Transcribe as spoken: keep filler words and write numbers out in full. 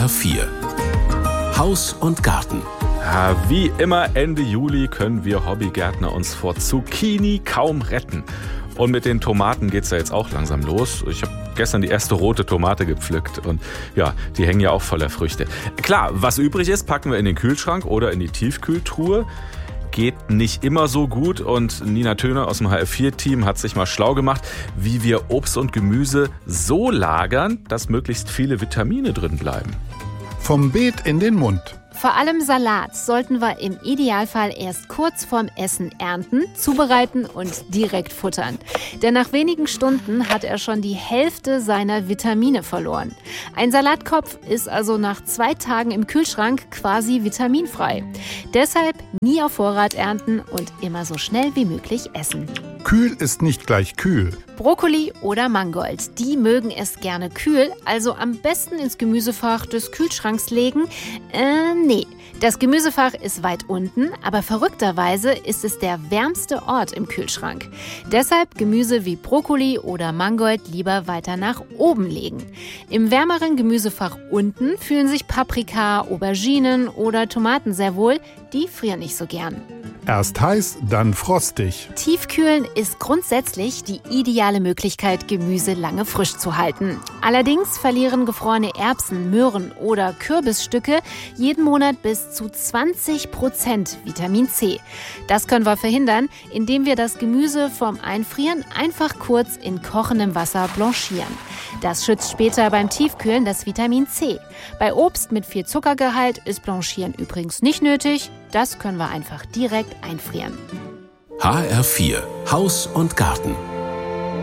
R vier Haus und Garten. Ja, wie immer Ende Juli können wir Hobbygärtner uns vor Zucchini kaum retten. Und mit den Tomaten geht's ja jetzt auch langsam los. Ich habe gestern die erste rote Tomate gepflückt und ja, die hängen ja auch voller Früchte. Klar, was übrig ist, packen wir in den Kühlschrank oder in die Tiefkühltruhe. Geht nicht immer so gut und Nina Töner aus dem H R vier Team hat sich mal schlau gemacht, wie wir Obst und Gemüse so lagern, dass möglichst viele Vitamine drin bleiben. Vom Beet in den Mund. Vor allem Salat sollten wir im Idealfall erst kurz vorm Essen ernten, zubereiten und direkt futtern. Denn nach wenigen Stunden hat er schon die Hälfte seiner Vitamine verloren. Ein Salatkopf ist also nach zwei Tagen im Kühlschrank quasi vitaminfrei. Deshalb nie auf Vorrat ernten und immer so schnell wie möglich essen. Kühl ist nicht gleich kühl. Brokkoli oder Mangold, die mögen es gerne kühl, also am besten ins Gemüsefach des Kühlschranks legen. Äh, nee, das Gemüsefach ist weit unten, aber verrückterweise ist es der wärmste Ort im Kühlschrank. Deshalb Gemüse wie Brokkoli oder Mangold lieber weiter nach oben legen. Im wärmeren Gemüsefach unten fühlen sich Paprika, Auberginen oder Tomaten sehr wohl, die frieren nicht so gern. Erst heiß, dann frostig. Tiefkühlen ist grundsätzlich die ideale Möglichkeit, Gemüse lange frisch zu halten. Allerdings verlieren gefrorene Erbsen, Möhren oder Kürbisstücke jeden Monat bis zu zwanzig Prozent Vitamin C. Das können wir verhindern, indem wir das Gemüse vorm Einfrieren einfach kurz in kochendem Wasser blanchieren. Das schützt später beim Tiefkühlen das Vitamin C. Bei Obst mit viel Zuckergehalt ist Blanchieren übrigens nicht nötig. Das können wir einfach direkt einfrieren. H R vier Haus und Garten.